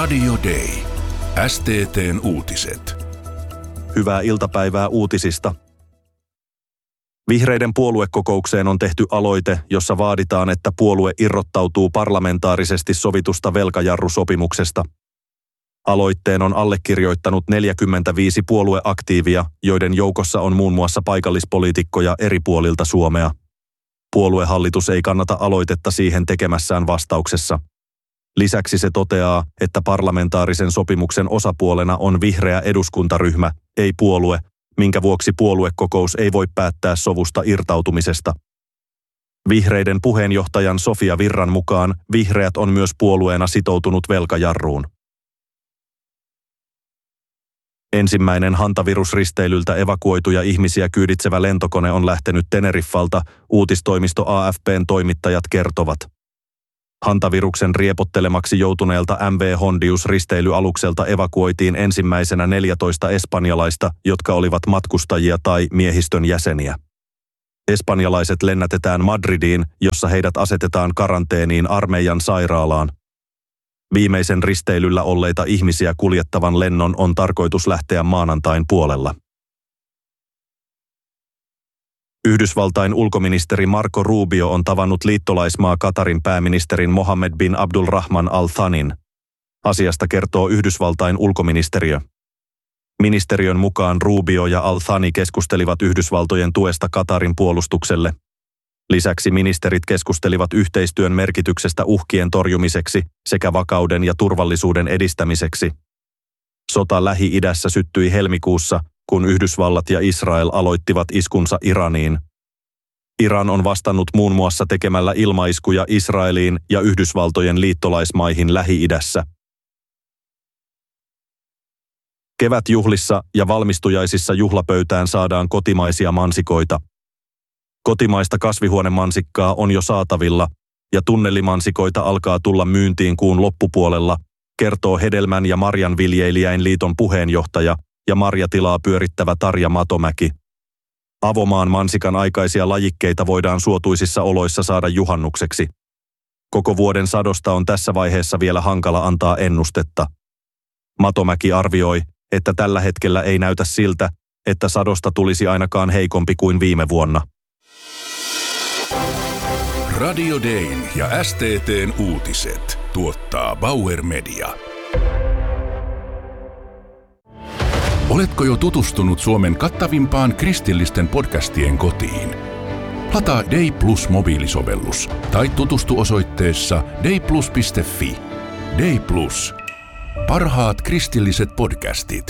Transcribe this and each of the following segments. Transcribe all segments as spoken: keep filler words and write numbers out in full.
Radio Day. S T T:n uutiset. Hyvää iltapäivää uutisista. Vihreiden puoluekokoukseen on tehty aloite, jossa vaaditaan, että puolue irrottautuu parlamentaarisesti sovitusta velkajarrusopimuksesta. Aloitteen on allekirjoittanut neljäkymmentäviisi puolueaktiivia, joiden joukossa on muun muassa paikallispoliitikkoja eri puolilta Suomea. Puoluehallitus ei kannata aloitetta siihen tekemässään vastauksessa. Lisäksi se toteaa, että parlamentaarisen sopimuksen osapuolena on vihreä eduskuntaryhmä, ei puolue, minkä vuoksi puoluekokous ei voi päättää sovusta irtautumisesta. Vihreiden puheenjohtajan Sofia Virran mukaan vihreät on myös puolueena sitoutunut velkajarruun. Ensimmäinen hantavirusristeilyltä evakuoituja ihmisiä kyyditsevä lentokone on lähtenyt Teneriffalta, uutistoimisto A F P:n toimittajat kertovat. Hantaviruksen riepottelemaksi joutuneelta M V Hondius-risteilyalukselta evakuoitiin ensimmäisenä neljätoista espanjalaista, jotka olivat matkustajia tai miehistön jäseniä. Espanjalaiset lennätetään Madridiin, jossa heidät asetetaan karanteeniin armeijan sairaalaan. Viimeisen risteilyllä olleita ihmisiä kuljettavan lennon on tarkoitus lähteä maanantain puolella. Yhdysvaltain ulkoministeri Marco Rubio on tavannut liittolaismaa Katarin pääministerin Mohammed bin Abdulrahman Al Thanin. Asiasta kertoo Yhdysvaltain ulkoministeriö. Ministeriön mukaan Rubio ja Al Thani keskustelivat Yhdysvaltojen tuesta Katarin puolustukselle. Lisäksi ministerit keskustelivat yhteistyön merkityksestä uhkien torjumiseksi sekä vakauden ja turvallisuuden edistämiseksi. Sota Lähi-idässä syttyi helmikuussa, kun Yhdysvallat ja Israel aloittivat iskunsa Iraniin. Iran on vastannut muun muassa tekemällä ilmaiskuja Israeliin ja Yhdysvaltojen liittolaismaihin Lähi-idässä. Kevätjuhlissa ja valmistujaisissa juhlapöytään saadaan kotimaisia mansikoita. Kotimaista kasvihuonemansikkaa on jo saatavilla, ja tunnelimansikoita alkaa tulla myyntiin kuun loppupuolella, kertoo Hedelmän- ja Marjanviljelijäin-liiton puheenjohtaja ja marjatilaa pyörittävä Tarja Matomäki. Avomaan mansikan aikaisia lajikkeita voidaan suotuisissa oloissa saada juhannukseksi. Koko vuoden sadosta on tässä vaiheessa vielä hankala antaa ennustetta. Matomäki arvioi, että tällä hetkellä ei näytä siltä, että sadosta tulisi ainakaan heikompi kuin viime vuonna. Radio Dayn ja S T T:n uutiset tuottaa Bauer Media. Oletko jo tutustunut Suomen kattavimpaan kristillisten podcastien kotiin? Lataa Day Plus mobiilisovellus tai tutustu osoitteessa dayplus piste fi. Day Plus. Parhaat kristilliset podcastit.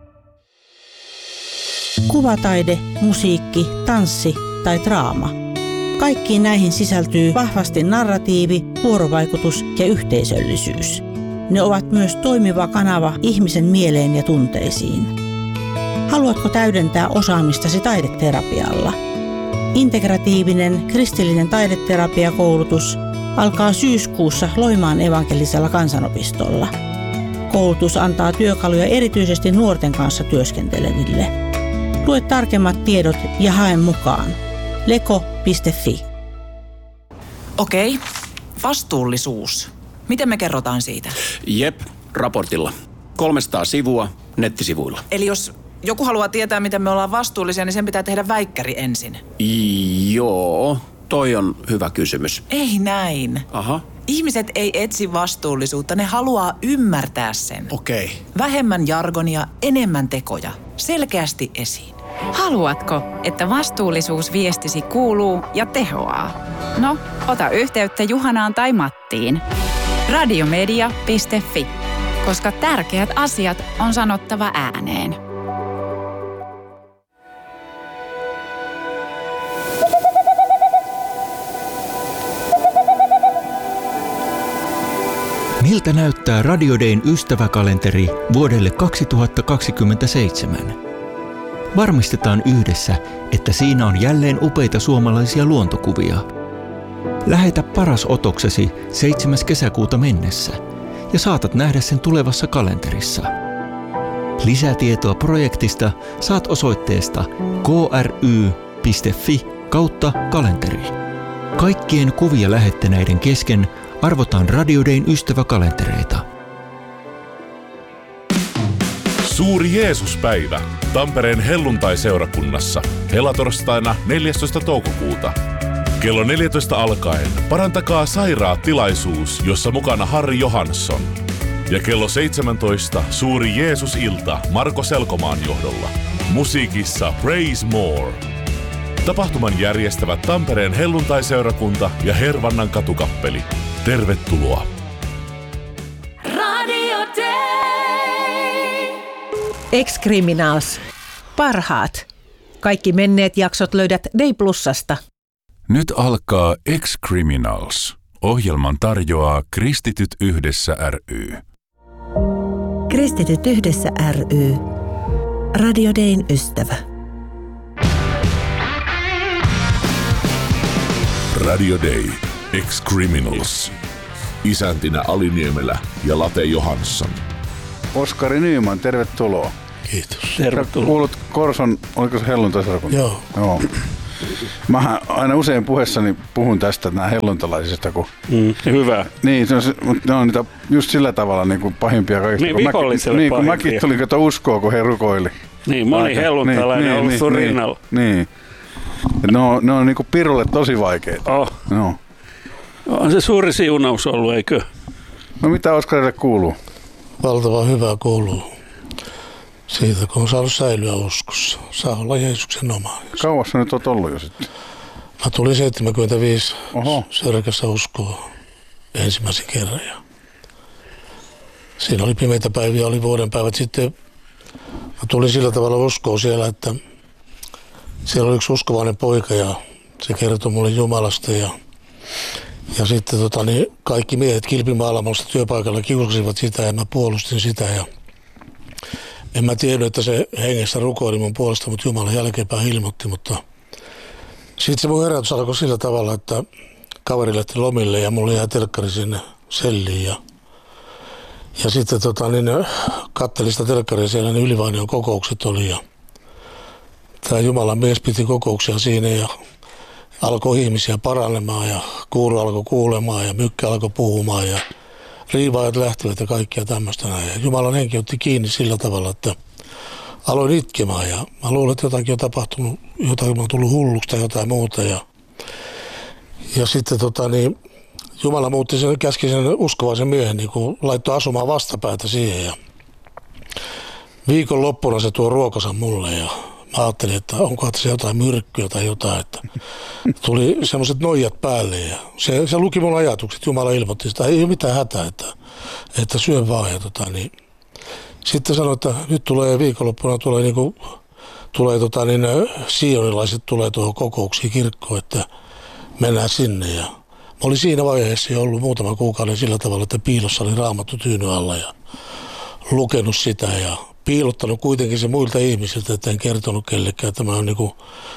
Kuvataide, musiikki, tanssi tai draama. Kaikkiin näihin sisältyy vahvasti narratiivi, vuorovaikutus ja yhteisöllisyys. Ne ovat myös toimiva kanava ihmisen mieleen ja tunteisiin. Haluatko täydentää osaamistasi taideterapialla? Integratiivinen kristillinen taideterapiakoulutus alkaa syyskuussa Loimaan evankelisella kansanopistolla. Koulutus antaa työkaluja erityisesti nuorten kanssa työskenteleville. Lue tarkemmat tiedot ja hae mukaan. leko piste fi. Okei, vastuullisuus. Miten me kerrotaan siitä? Jep, raportilla. kolmesataa sivua nettisivuilla. Eli jos joku haluaa tietää, miten me ollaan vastuullisia, niin sen pitää tehdä väikkäri ensin. Joo, toi on hyvä kysymys. Ei näin. Aha. Ihmiset ei etsi vastuullisuutta, ne haluaa ymmärtää sen. Okei. Vähemmän jargonia, enemmän tekoja. Selkeästi esiin. Haluatko, että vastuullisuusviestisi kuuluu ja tehoaa? No, ota yhteyttä Juhanaan tai Mattiin. radiomedia piste fi, koska tärkeät asiat on sanottava ääneen. Miltä näyttää Radio Dayn ystäväkalenteri vuodelle kaksituhattakaksikymmentäseitsemän? Varmistetaan yhdessä, että siinä on jälleen upeita suomalaisia luontokuvia. Lähetä paras otoksesi seitsemäs kesäkuuta mennessä ja saatat nähdä sen tulevassa kalenterissa. Lisätietoa projektista saat osoitteesta kry piste fi kautta kalenteri. Kaikkien kuvia lähettäneiden kesken arvotaan Radio Dayn ystäväkalentereita. Suuri Jeesuspäivä Tampereen helluntai-seurakunnassa helatorstaina neljästoista toukokuuta. Kello neljätoista alkaen Parantakaa sairaat -tilaisuus, jossa mukana Harri Johansson. Ja kello seitsemäntoista Suuri Jeesus-ilta Marko Selkomaan johdolla. Musiikissa Praise More. Tapahtuman järjestävät Tampereen helluntai-seurakunta ja Hervannan katukappeli. Tervetuloa! Radio Day. Ex-Criminals. Parhaat. Kaikki menneet jaksot löydät Day Plusasta. Nyt alkaa Ex-Criminals. Ohjelman tarjoaa Kristityt yhdessä ry. Kristityt yhdessä ry. Radio Dayn ystävä. Radio Day. Ex-Criminals. Isäntinä Ali Niemelä ja Late Johansson. Oskari Nyman, tervetuloa. Kiitos. Tervetuloa. Kuulut Korson, oliko se helluntai-seurakunta? Joo. Joo. Mähän aina usein puheessani puhun tästä nämä helluntalaisista, kun... Mm, hyvä. Niin, se on, ne on niitä just sillä tavalla niin kuin pahimpia kaikista. Niin, viholliselle niin, pahimpia. Niin, kun mäkin tulin kato uskoa, kun he rukoili. Niin, moni Aika. helluntalainen niin, on ollut niin, sun niin, rinnalla. Niin. Ne on, ne on niin kuin pirulle tosi vaikeita. Oh. No. On se suuri siunaus ollut, eikö? No mitä Oskarille kuuluu? Valtavan hyvää kuuluu. Siitä, kun on saanut säilyä uskossa. Saa olla Jeesuksen oma. Kauas sä nyt oot ollut jo sitten? Mä tulin seitsemänkymmentäviisi Oho. Sörkässä uskoa ensimmäisen kerran. Ja siinä oli pimeitä päiviä, oli vuoden päivät sitten. Mä tulin sillä tavalla uskoa siellä, että siellä oli yksi uskovainen poika ja se kertoi mulle Jumalasta. Ja, ja sitten tota, niin kaikki miehet kilpimaailmasta työpaikalla kiusasivat sitä ja mä puolustin sitä. Ja en mä tiennyt, että se hengessä rukoili mun puolesta, mutta Jumala jälkeenpäin ilmoitti. Mutta sitten se mun herätys alkoi sillä tavalla, että kaveri lähti lomille ja mulla jäi telkkari sinne selliin. Ja, ja sitten tota, niin kattelin sitä telkkaria siellä, niin Ylivainion kokoukset oli. Ja tämä Jumalan mies piti kokouksia siinä ja alkoi ihmisiä paranemaan ja kuuru alkoi kuulemaan ja mykkä alkoi puhumaan ja riivaajat lähtivät ja kaikkia tämmöistä näin. Ja Jumalan henki otti kiinni sillä tavalla, että aloin itkemään ja mä luulen, että jotakin on tapahtunut, jotakin on tullut hulluksi tai jotain muuta. Ja, ja sitten tota, niin, Jumala muutti sen, käski sen uskovaisen miehen, niin kun laittoi asumaan vastapäätä siihen. Ja viikon loppuna se tuo ruokansa mulle ja mä ajattelin, että onko se jotain myrkkyä tai jotain, että tuli semmoiset noijat päälle ja se, se luki mun ajatukset, Jumala ilmoitti sitä, ei ole mitään hätää, että, että syön vaan ja tota niin. Sitten sanoi, että nyt tulee viikonloppuna, tulee niinku, tulee tota niin, sionilaiset tulee tuohon kokouksiin kirkkoon, että mennään sinne ja mä olin siinä vaiheessa jo ollut muutama kuukauden sillä tavalla, että piilossa oli Raamattu tyynyn alla ja lukenut sitä ja piilottanut kuitenkin se muilta ihmisiltä, että en kertonut kellekään, että mä oon niinku,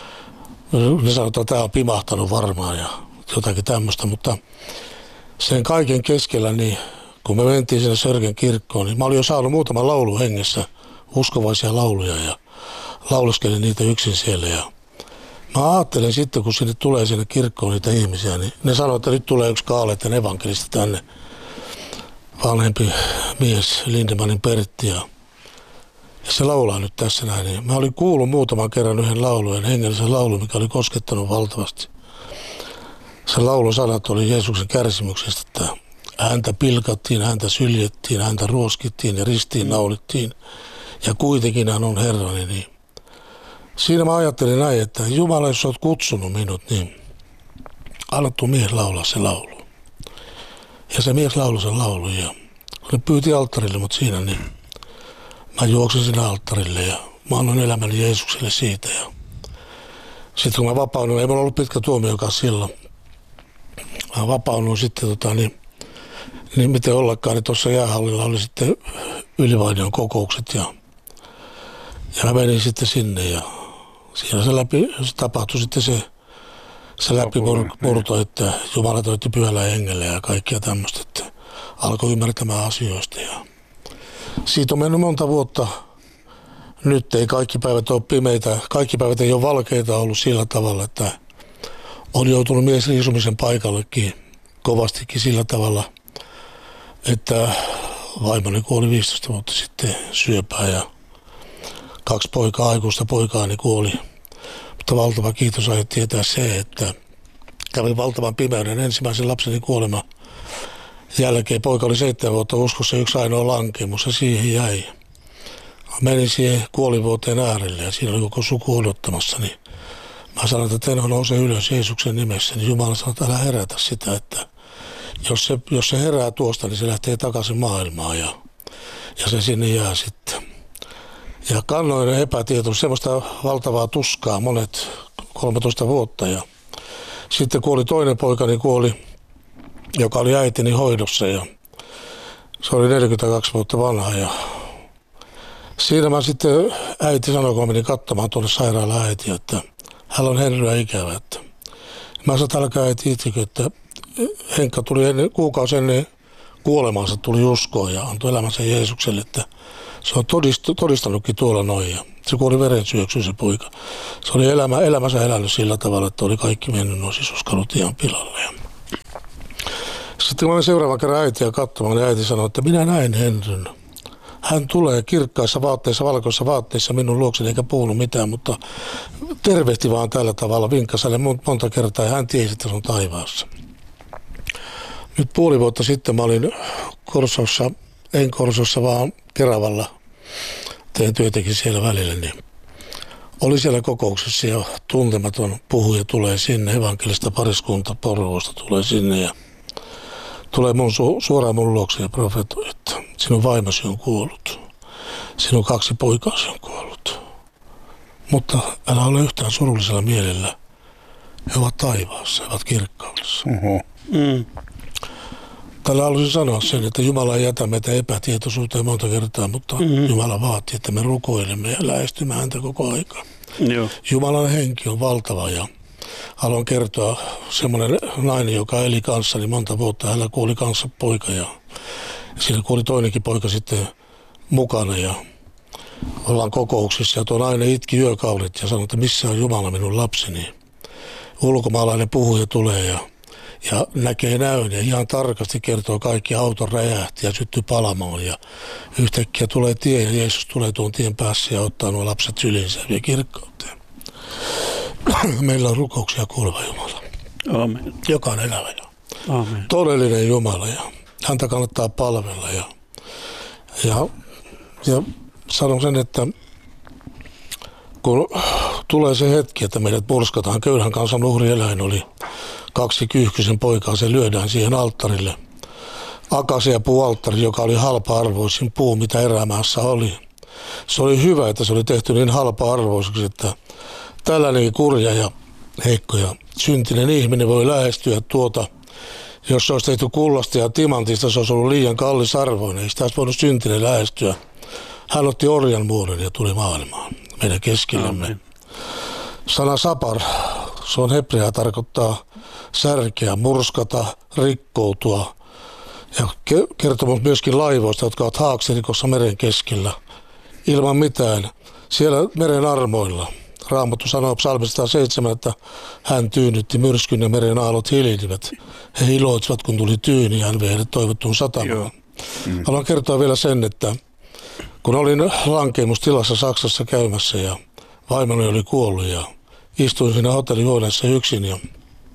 ne sanotaan, että tämä on pimahtanut varmaan ja jotakin tämmöistä, mutta sen kaiken keskellä, niin kun me mentiin sinne Sörkän kirkkoon, niin mä olin jo saanut muutaman laulu hengessä, uskovaisia lauluja ja lauluskelin niitä yksin siellä ja mä ajattelin sitten, kun sinne tulee sinne kirkkoon niitä ihmisiä, niin ne sanoi, että nyt tulee yksi Kaaletten evankelisti tänne, vanhempi mies, Lindemanin Pertti ja Ja se laulaa nyt tässä näin. Niin mä olin kuullut muutaman kerran yhden laulun, hengellisen laulun, mikä oli koskettanut valtavasti. Se laulun sanat oli Jeesuksen kärsimyksestä, että häntä pilkattiin, häntä syljettiin, häntä ruoskittiin ja ristiin naulittiin. Ja kuitenkin hän on Herrani. Niin siinä mä ajattelin näin, että Jumala, jos olet kutsunut minut, niin anna tuo mies laulaa se laulu. Ja se mies lauloi sen laulun ja ne pyyti alttarille, mutta siinä niin mä juoksin sinne alttarille ja mä annoin elämäni Jeesukselle siitä. Ja sitten kun mä vapauduin, ei mulla ollut pitkä tuomiokaan silloin. Mä vapauduin sitten, tota, niin, niin miten ollakaan, niin tuossa jäähallilla oli sitten Ylivainion kokoukset. Ja, ja mä menin sitten sinne ja siinä se, läpi, se tapahtui sitten se, se läpimurto, että Jumala toitti pyhällä hengellä ja kaikkia tämmöistä, että alkoi ymmärtämään asioista. Ja siitä on mennyt monta vuotta. Nyt ei kaikki päivät ole pimeitä. Kaikki päivät ei ole valkeita ollut sillä tavalla, että on joutunut mies riisumisen paikallekin kovastikin sillä tavalla, että vaimoni kuoli viisitoista vuotta sitten syöpää ja kaksi poikaa, aikuista poikaani kuoli. Mutta valtava kiitos aion tietää se, että kävin valtavan pimeyden ensimmäisen lapseni kuolema jälkeen. Poika oli seitsemän vuotta uskossa, yksi ainoa lankemus ja siihen jäi. Menin siihen kuolivuoteen äärelle ja siinä oli koko suku odottamassa. Niin mä sanoin, että Tenho nouse ylös Jeesuksen nimessä. Niin Jumala sanoi, että älä herätä sitä, että jos se, jos se herää tuosta, niin se lähtee takaisin maailmaan ja, ja se sinne jää sitten. Ja kannoin epätietoisuus, semmoista valtavaa tuskaa monet kolmetoista vuotta. Ja sitten kuoli toinen poikani, kuoli, joka oli äitini hoidossa ja se oli neljäkymmentäkaksi vuotta vanha. Ja siinä mä sitten äiti sanoi, kun menin katsomaan tuonne sairaalaan äitiä, että hän on Henryä ikävä. Että mä sanoin, että älkää äiti itsekö, että Henkka tuli ennen, kuukausi ennen kuolemaansa tuli uskoon ja antoi elämänsä Jeesukselle, että se on todist, todistanutkin tuolla noin ja se kuoli verensyöksyyn se poika. Se oli elämä, elämänsä elänyt sillä tavalla, että oli kaikki mennyt, no siis uskallut ihan pilalle. Ja sitten kun mä seuraavan kerran äitiä katsomaan, niin äiti sanoi, että minä näin Henryn. Hän tulee kirkkaissa vaatteissa, valkoisissa vaatteissa minun luokseni eikä puhunut mitään, mutta tervehti vaan tällä tavalla, vinkkasi hänelle monta kertaa ja hän tiesi, että se on taivaassa. Nyt puoli vuotta sitten mä olin Korsossa, en Korsossa vaan Keravalla, tein työtäkin siellä välillä, niin oli siellä kokouksessa ja tuntematon puhuja tulee sinne, evankelista pariskunta Porvoosta tulee sinne ja tulee mun su- suoraan mun luokse ja profetoi, että sinun vaimosi on kuollut, sinun kaksi poikaasi on kuollut, mutta älä ole yhtään surullisella mielellä, he ovat taivaassa, he ovat kirkkaudessa. Uh-huh. Mm. Tällä haluaisin sanoa sen, että Jumala ei jätä meitä epätietoisuuteen monta kertaa, mutta mm-hmm. Jumala vaatii, että me rukoilemme ja lähestymme häntä koko aikaa. Joo. Jumalan henki on valtava ja haluan kertoa semmoinen nainen, joka eli kanssani monta vuotta. Hänellä kuoli kanssa poika ja siinä kuoli toinenkin poika sitten mukana ja ollaan kokouksissa ja tuo nainen itki yökaudet ja sanoi, että missä on Jumala minun lapseni. Ulkomaalainen puhuja tulee ja Ja näkee näön ja ihan tarkasti kertoo kaikki, auton räjähti ja syttyi palamaan ja yhtäkkiä tulee tie ja Jeesus tulee tuon tien päässä ja ottaa nuo lapset sylinsä ja vie kirkkauteen. Meillä on rukouksia kuuleva Jumala. Amen. Joka on elävä ja Amen. todellinen Jumala ja häntä kannattaa palvella ja, ja, ja sanon sen, että kun tulee se hetki, että meidät murskataan, köyhän kansan uhrieläin oli kaksi kyyhkysen poikaa, se lyödään siihen alttarille. Akasiapuualttari, joka oli halpa-arvoisin puu, mitä erämaassa oli. Se oli hyvä, että se oli tehty niin halpa-arvoiseksi, että tällainen kurja ja heikko ja syntinen ihminen voi lähestyä tuota. Jos se olisi tehty kullasta ja timantista, se olisi ollut liian kallisarvoinen. Ei sitä olisi voinut syntinen lähestyä. Hän otti orjan muodon ja tuli maailmaan meidän keskellämme. Amen. Sana sapar, se on hebreaa, tarkoittaa särkeä, murskata, rikkoutua. Ja kertomus myöskin laivoista, jotka ovat haaksirikossa meren keskellä. Ilman mitään. Siellä meren armoilla. Raamattu sanoo psalmista sata seitsemän, että hän tyynnytti myrskyn ja meren aallot hiljivät. He iloitsivat, kun tuli tyyni ja hän vei heidät toivottuun satamaan. Mm. Haluan kertoa vielä sen, että kun olin lankeemustilassa Saksassa käymässä ja vaimoni oli kuollut ja istuin siinä hotellihuoneessa yksin ja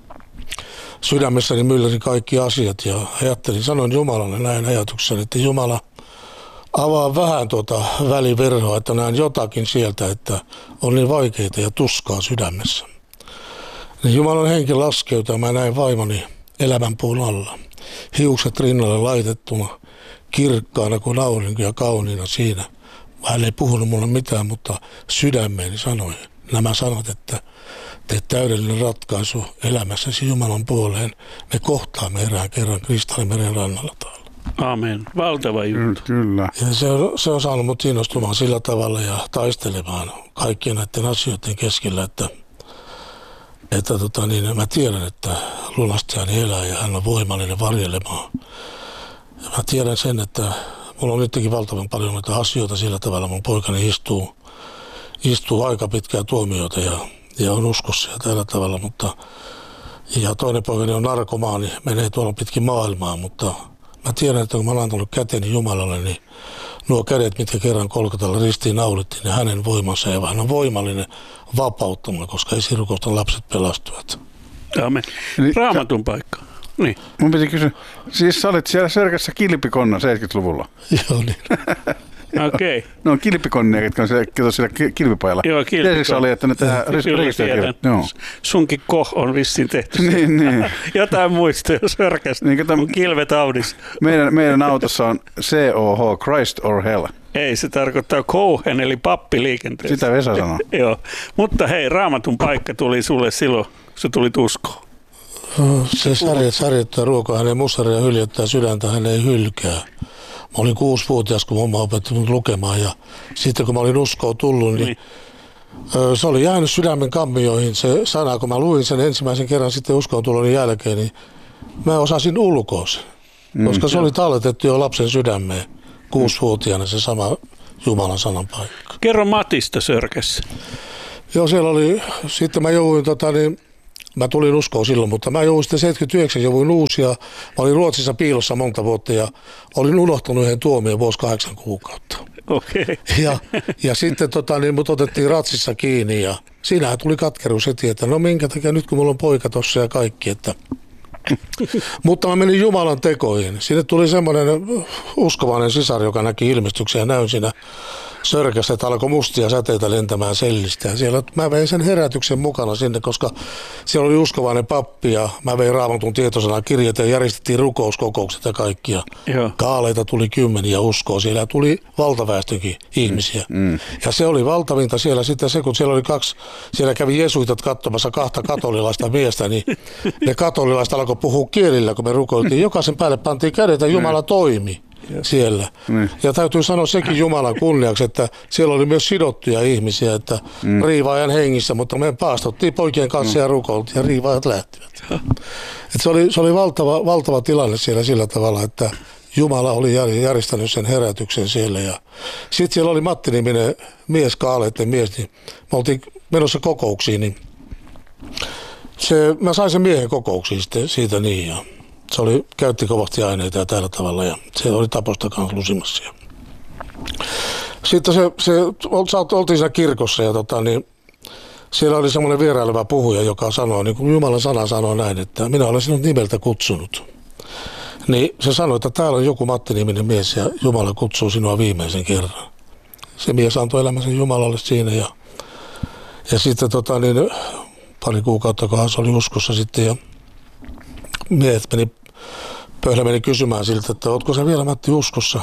sydämessäni mylläsi kaikki asiat ja ajattelin, sanoin Jumalalle näin ajatukseni, että Jumala avaa vähän tuota väliverhoa, että näen jotakin sieltä, että on niin vaikeita ja tuskaa sydämessä. Niin Jumalan henki laskeutui ja mä näin vaimoni elämänpuun alla. Hiukset rinnalle laitettuna, kirkkaana kuin aurinko ja kauniina siinä. Hän ei puhunut mulle mitään, mutta sydämeeni sanoi nämä sanat, että teet täydellinen ratkaisu elämässäsi Jumalan puoleen. Me kohtaamme erään kerran Kristallimeren rannalla täällä. Amen. Valtava juttu. Kyllä. Ja se, on, se on saanut mut innostumaan sillä tavalla ja taistelemaan kaikkien näiden asioiden keskellä, että, että tota, niin, mä tiedän, että lunastajani elää ja hän on voimallinen varjelemaan. Ja mä tiedän sen, että mulla on nytkin valtavan paljon noita asioita sillä tavalla. Mun poikani istuu, istuu aika pitkää tuomioita ja, ja on uskossa ja tällä tavalla, mutta ja toinen poikani on narkomaani, menee tuolla pitkin maailmaa, mutta mä tiedän, että kun mä oon antanut käteni Jumalalle, niin nuo kädet, mitkä kerran Kolkatalla ristiin naulittiin, niin hänen voimansa ja hän on voimallinen vapauttamalla, koska esirukoustan lapset pelastuvat. Aamen. Raamatun paikka. Niin. Mun piti kysyä, siis sä olit siellä Sörkässä kilpikonna seitsemänkymmentäluvulla? Joo, niin. Okei. Okay. No on kilpikonnia, ketkä on siellä, ketkä siellä kilpipajalla. Joo, kilpikonna. Oli, että ne tehdään rekisteröityä. Sunkin koh on vissiin tehty. niin, niin. Jotain muistoja Sörkästä, niin, kun kilvet audissa. Meidän, meidän autossa on C O H, Christ or Hell. Ei, se tarkoittaa Cohen, eli pappi liikenteessä. Sitä Vesa sanoo. Joo, mutta hei, Raamatun paikka tuli sulle silloin, kun sä tulit uskoon. Se sarjat, sarjattaa ruokaa, hänen mustaria hyljettää sydäntä, hän ei hylkää. Mä olin kuusivuotias, kun mamma opetti minut lukemaan ja sitten kun mä olin uskoon tullut, niin, niin. se oli jäänyt sydämen kammioihin se sana, kun mä luin sen ensimmäisen kerran sitten uskoon tulon jälkeen, niin mä osasin ulkoa sen, koska mm, se jo. oli talletettu jo lapsen sydämeen kuusivuotiaana se sama Jumalan sanan paikka. Kerro Matista Sörkässä. Joo, siellä oli, sitten mä jouduin tota niin, mä tulin uskoon silloin, mutta mä jouduin sitten seitsemänkymmentäyhdeksän, jouduin uusia. Mä olin Ruotsissa piilossa monta vuotta ja olin unohtanut yhden tuomion vuosi kahdeksan kuukautta. Okei. Okay. Ja, ja sitten tota, niin mut otettiin ratsissa kiinni ja siinähän tuli katkeruus heti, että no minkä takia nyt kun mulla on poika tossa ja kaikki, että mutta mä menin Jumalan tekoihin. Sinne tuli semmoinen uskovainen sisar, joka näki ilmestyksen ja näyn siinä Sörkässä, että alkoi mustia säteitä lentämään sellistä. Ja siellä mä vein sen herätyksen mukana sinne, koska siellä oli uskovainen pappi ja mä vein Raamatun tietosanaa kirjat ja järjestettiin rukouskokoukset ja kaikkia. Joo. Kaaleita tuli kymmeniä uskoa. Siellä tuli valtaväestönkin ihmisiä. Mm, mm. Ja se oli valtavinta siellä sitten se, kun siellä oli kaksi, siellä kävi jesuitat katsomassa kahta katolilaista miestä, niin ne katolilaiset alkoi puhua kielillä, kun me rukoiltiin. Jokaisen päälle pantiin kädet ja Jumala toimi siellä. Niin. Ja täytyy sanoa sekin Jumalan kunniaksi, että siellä oli myös sidottuja ihmisiä, että mm. riivaajan hengissä, mutta me paastottiin poikien kanssa mm. ja rukoiltiin ja riivaajat lähtivät. Et se oli, se oli valtava, valtava tilanne siellä sillä tavalla, että Jumala oli järjestänyt sen herätyksen siellä. Ja sitten siellä oli Matti-niminen mies, kaaleiden mies, niin me oltiin menossa kokouksiin, niin se, mä sain sen miehen kokouksiin sitten siitä niin ja se oli, käytti kovasti aineita ja tällä tavalla ja se oli taposta kanssa lusimassa. Sitten se, se, oltiin siinä kirkossa ja tota, niin, siellä oli semmoinen vieraileva puhuja, joka sanoi, niin kuin Jumalan sana sanoi näin, että minä olen sinut nimeltä kutsunut. Niin se sanoi, että täällä on joku Matti-niminen mies ja Jumala kutsuu sinua viimeisen kerran. Se mies antoi elämänsä Jumalalle siinä ja, ja sitten tota, niin, pari kuukautta kohan se oli uskossa sitten ja miehet meni, pöhlä meni kysymään siltä, että ootko sä vielä Matti uskossa?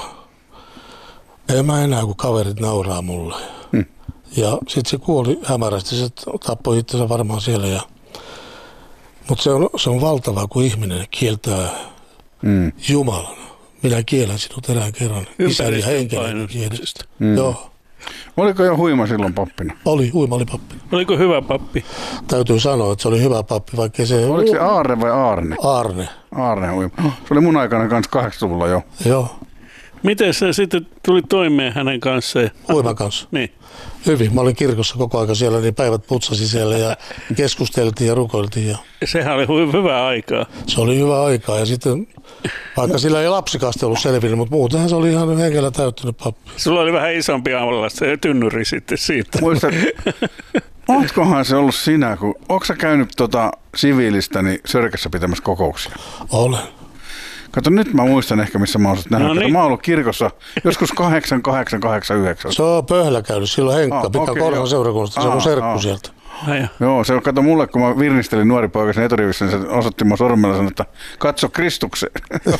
Ei mä enää, kun kaverit nauraa mulle. Hmm. Ja sitten se kuoli hämärästi, se tappoi itsensä varmaan siellä. Ja, mutta se on, se on valtavaa, kun ihminen kieltää hmm. Jumalan. Minä kielän sinut erään kerran, isän ja henkilön kielestä. Hmm. Joo. Oliko jo huima silloin pappina? Oli, huima oli pappina. Oliko hyvä pappi? Täytyy sanoa, että se oli hyvä pappi, vaikka se... Oliko se Aarne vai Aarne? Aarne. Aarne huima. Se oli mun aikana kanssa kahdeksankymmentäluvulla jo. Joo. Miten sä sitten tuli toimeen hänen kanssaan? Huiman kanssa? Niin. Hyvin. Mä olin kirkossa koko aika siellä, niin päivät putsasi siellä ja keskusteltiin ja rukoiltiin. Ja... Sehän oli hyvää aikaa. Se oli hyvää aikaa ja sitten, vaikka sillä ei lapsikaste ollut selvinnyt, mutta muutenhan se oli ihan hengellä täyttynyt pappi. Sulla oli vähän isompi alla se tynnyri sitten siitä. Muistat, ootkohan se ollut sinä, kun ootko sä käynyt tota siviilistä niin Sörkässä pitämässä kokouksia? Olen. Kato, nyt mä muistan ehkä, missä mä oon nähnyt. No niin. Mä oon ollut kirkossa joskus kahdeksan kahdeksan kahdeksan yhdeksän. Se on Pöhlä käynyt, silloin Henkka, ah, pitää okay, Korsan seurakunnasta, se on mun serkku ah. sieltä. Ai, joo, se on, kato mulle, kun mä virnistelin nuori poika sen eturivissä, niin se osoitti mua sormella ja sanoi, että katso Kristukseen.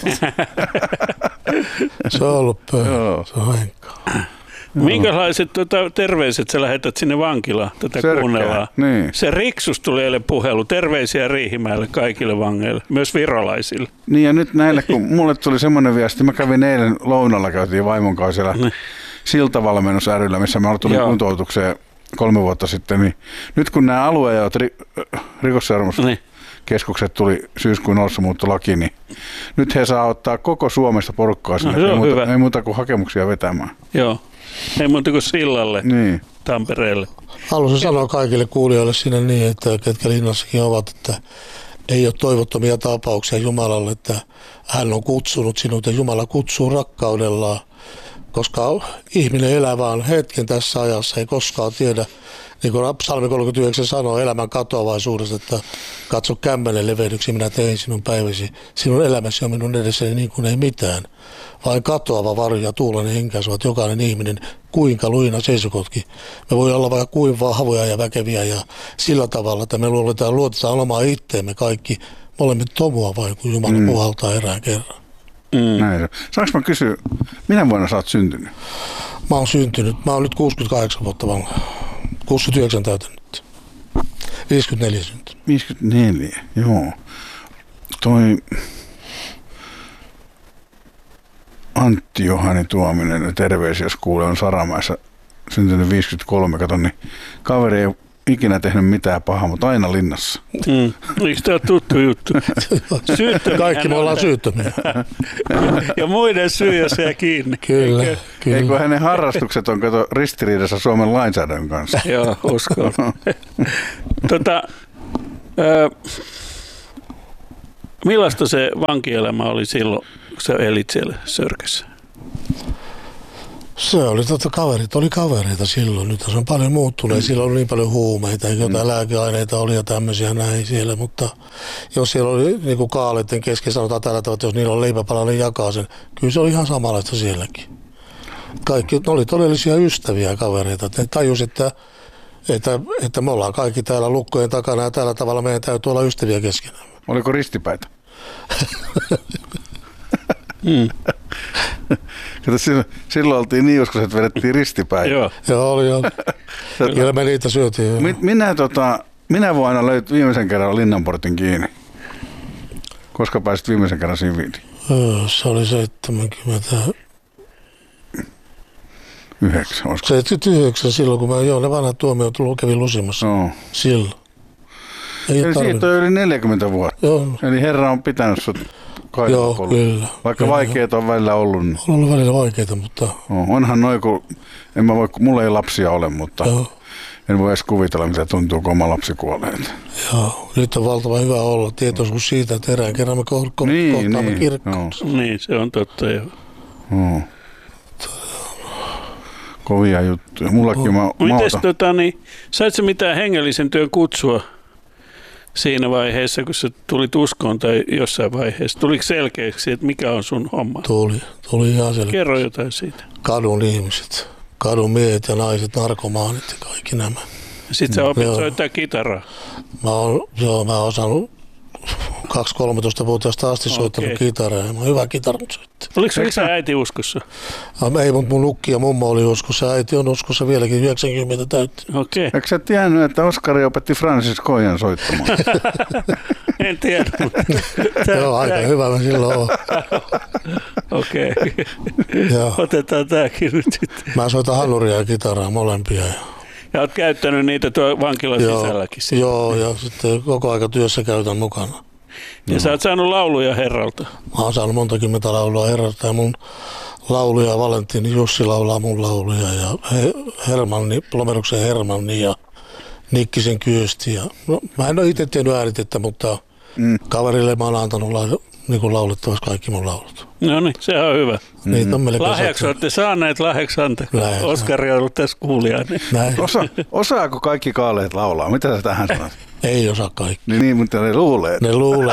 Se on ollut Pöhlä, se on Henkka. Minkälaiset tuota, terveiset sä lähetät sinne vankilaan tätä Sörkkää, kuunnellaan? Niin. Se Riksus tuli eilen puhelu. Terveisiä Riihimäelle kaikille vangeille, myös virolaisille. Niin ja nyt näille, kun mulle tuli semmoinen viesti, mä kävin eilen lounalla, käytiin vaimon kanssa siellä niin. Siltavalmennus ry:llä, missä mä tulin Joo. kuntoutukseen kolme vuotta sitten, niin nyt kun nämä aluejaot ri- rikosseuraamus niin. keskukset tuli syyskuun alussa muuttolaki, niin nyt he saa ottaa koko Suomesta porukkaa sinne, no, ei, muuta, ei muuta kuin hakemuksia vetämään. Joo. Ei muuta kuin Sillalle, niin. Tampereelle. Haluaisin sanoa kaikille kuulijoille siinä niin, että ketkä linnassakin ovat, että ei ole toivottomia tapauksia Jumalalle, että hän on kutsunut sinut ja Jumala kutsuu rakkaudellaan. koska ihminen elää vaan hetken tässä ajassa, ei koskaan tiedä. Niin kuin Psalmi kolmekymmentäyhdeksän sanoo elämän katoavaisuudesta, että katso kämmenen leveydyksi, minä tein sinun päiväsi. Sinun elämäsi on minun edessäni niin kuin ei mitään. Vain katoava varjo ja tuulainen henkäisuvat jokainen ihminen, kuinka luina seisokotkin. Me voi olla vaikka kuin vahvoja ja väkeviä ja sillä tavalla, että me luotetaan, luotetaan omaa itteemme kaikki. Me olemme tomua vain, kun Jumala mm. puhaltaa erään kerran. Mm. Näin. Saanko mä kysyä, minä vuonna sä oot syntynyt? Mä oon syntynyt, mä oon nyt kuusikymmentäkahdeksan vuotta vanha. kuusikymmentäyhdeksän täytänyt. viisikymmentäneljä syntynyt. viisikymmentäneljä, joo. Toi Antti Johani Tuominen, terveisiä jos kuulee, on Saramäessä syntynyt viisikymmentäkolme, kato, niin kaveri ei ikinä tehnyt mitään pahaa, mutta aina linnassa. Mm. Eikö tämä ole tuttu juttu? Kaikki me ollaan syyttömiä. Ja muiden syy, jos jää kiinni. Kyllä, Eikö? kyllä. Eikö hänen harrastukset on kato ristiriidassa Suomen lainsäädännön kanssa? Joo, uskon. tota, äh, millaista se vankielämä oli silloin, kun sä elit siellä Sörkässä? Se oli totta, kaverit oli kavereita silloin. Nyt se on paljon muuttunut. Silloin oli niin paljon huumeita, jotain mm. lääkeaineita oli ja tämmöisiä näin siellä. Mutta jos siellä oli niin kuin kaaleiden kesken, sanotaan tällä tavalla, että jos niillä on leipäpala, niin jakaa sen. Kyllä se oli ihan samanlaista sielläkin. Kaikki, ne oli todellisia ystäviä kavereita. Ne tajus, että, että, että me ollaan kaikki täällä lukkojen takana ja tällä tavalla meidän täytyy olla ystäviä keskenään. Oliko ristipäitä? Mm. Kato, silloin, silloin oltiin niin joskus, että vedettiin ristipäin. Joo, joo oli joo. Kyllä me niitä syötiin. Mi- minä, tota, minä vuonna löyt viimeisen kerran Linnanportin kiinni. Koska pääsit viimeisen kerran siviiliin? Se oli seitsemänkymmentäyhdeksän. seitsemänkymmentäyhdeksän silloin, kun mä joo, ne vanhat tuomiot kävin lusimassa. No. Silloin. Ei Eli siitä on yli neljäkymmentä vuotta. Joo. Eli Herra on pitänyt sut Joo, koulu. kyllä. Vaikka kyllä, vaikeet on välillä ollut. Niin. On ollut välillä vaikeita, mutta... No, onhan noin, kun... En mä voi, mulla ei lapsia ole, mutta... Joo. En voi edes kuvitella, mitä tuntuu, kun oma lapsi kuolee. Joo, nyt on valtava hyvä olla tietoisuus siitä, että erään kerran me ko- ko- niin, kohtaamme niin, kirkkoonsa. No. Niin, se on totta jo. No. Kovia juttuja. Mullakin mä... Mites tota, niin, sait sä mitään hengellisen työn kutsua siinä vaiheessa, kun sä tulit uskoon tai jossain vaiheessa? Tuliko selkeäksi, että mikä on sun homma? Tuli, tuli ihan selkeäksi. Kerro jotain siitä. Kadun ihmiset, kadun miehet ja naiset, narkomaanit ja kaikki nämä. Sitten sä opit soittaa kitaraa. Mä oon, joo, mä oon osannut kaksi kolmetoista-vuotiaasta asti soittanut okay. kitaraa ja mä oon hyvä kitaran soittaja. Oliko se isä äiti uskossa? No, ei, mutta mun ukki ja mummo oli uskossa. Äiti on uskossa vieläkin yhdeksänkymmentä täytti. Okei. Okay. Eikö sä tiennyt, että Oskari opetti Francis Koijan soittamaan? En tiedä. Joo, aika hyvä mä silloin oon. Okei. Okay. Otetaan tääkin nyt sitten. Mä soitan hanuria ja kitaraa molempia. Ja oot käyttänyt niitä tuo vankilan joo, sisälläkin. Joo, ja sitten koko aika työssä käytän mukana. Ja no. Sä oot saanut lauluja Herralta. Mä oon saanut monta kymmentä laulua Herralta ja mun lauluja, Valentini Jussi laulaa mun lauluja ja Hermanni, Plomeruksen Hermanni ja Nikkisen Kyösti. Ja, no, mä en ole itse tehnyt äänitettä, mutta mm. kaverille mä oon antanut la, niin laulettavaksi kaikki mun laulut. No niin, se on hyvä. Niitä on melkein lahjaksi olette saaneet lahjaksi anteeksi. Oskari on ollut tässä kuulijainen. Osa, osaako kaikki kaaleet laulaa? Mitä sä tähän sanot? Ei osaa kaikki. Niin, niin mutta ne luulee. Ne luulee.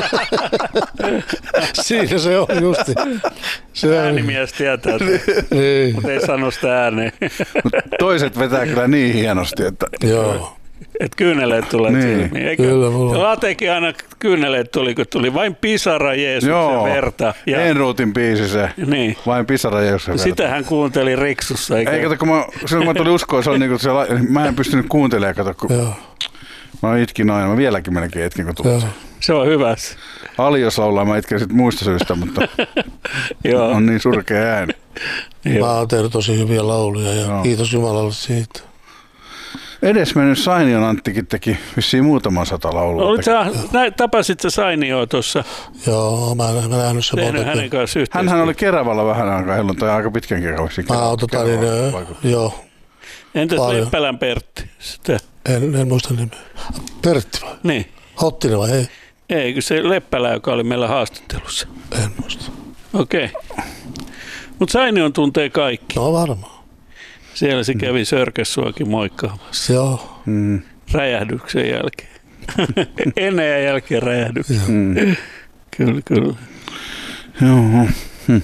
Siinä se on justi. Se äänimies tietää, niin. Mutta ei sano sitä ääneen. Toiset vetää kyllä niin hienosti, että... Joo. Että kyyneleet tulee niin. silmiin. Eikö? Latekin aina kyyneleet tuli, kun tuli vain pisara Jeesuksen Joo. verta. Ja... Enruutin biisi se. Niin. Vain pisara Jeesuksen verta. Sitä hän kuunteli Riksussa. Eikö? Ei, kato, kun mä, silloin kun mä tulin uskoon, se oli niin kuin se, mä en pystynyt kuuntelemaan, kato, kun Joo. mä itkin aina, mä vieläkin melkein itkin, kun tulin. Se on hyvä. Alios laulaa, mä itken sitten muista syystä, mutta on niin surkea ääni. Mä oon tehnyt tosi hyviä lauluja ja Joo. kiitos Jumalalle siitä. Edesmennyt Sainion Anttikin teki vissiin muutaman sata laulua. Olit sä, tapasit sä Sainioa tuossa? Joo, mä en nähnyt se monta. Hänen kanssa yhteistyötä. Hänhän oli Keravalla vähän aikaa, heillä on toi aika pitkänkin kausi. Mä oon tota niin, joo. Entäs paljon. Leppälän Pertti? Sitä? En, en muista nimeä. Pertti vai? Niin. Hottinen vai ei? Eikö se Leppälä, joka oli meillä haastattelussa? En muista. Okei. Okay. Mutta Sainion tuntee kaikki. No varmaan. Siellä se kävi Sörkäs suakin moikkaamassa. Joo. Mm. Räjähdyksen jälkeen. Ennen ja jälkeen räjähdyksen. Mm. Kyllä, kyllä. Joo. Hm.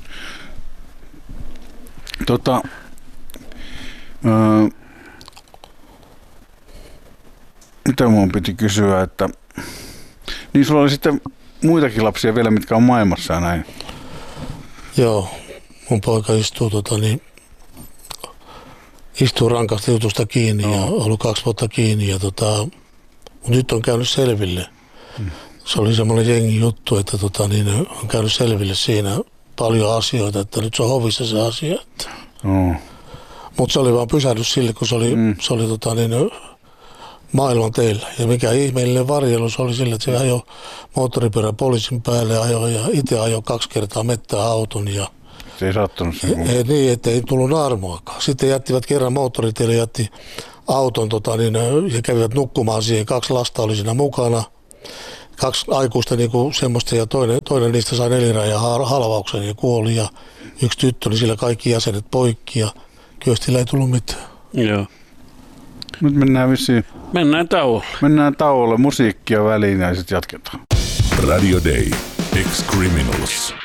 Tota, öö, mitä mun piti kysyä, että niin sulla oli sitten muitakin lapsia vielä, mitkä on maailmassa ja näin. Joo, mun poika istuu, tota, niin, istuu rankasta jutusta kiinni no. ja on ollut kaksi vuotta kiinni. Ja, tota, mutta nyt on käynyt selville. Hmm. Se oli semmoinen jengi juttu, että tota, niin, on käynyt selville siinä paljon asioita, että nyt se on hovissa se asia. No. Mutta se oli vaan pysähdys sille, kun se oli, hmm. se oli tota, niin, maailman teillä. Ja mikä ihmeellinen varjelus oli sillä, että se ajoi moottoripyörän poliisin päälle ajoi, ja itse ajoi kaksi kertaa mettää auton. Ja se ei sattunut sen. Ei, niin, että ei tullut naarmuakaan. Sitten jättivät kerran moottoritielle, jätti auton tota, niin, ja kävivät nukkumaan siihen. Kaksi lasta oli siinä mukana. Kaksi aikuista niin kuin semmoista ja toinen, toinen niistä sai nelirajan halvauksen ja kuoli. Ja yksi tyttö oli sillä kaikki jäsenet poikki ja Kyöstillä ei tullut mitään. Joo. Nyt mennään vissiin. Mennään tauolle. Mennään tauolle, musiikkia väliin ja sitten jatketaan. Radio Day. Ex-Criminals.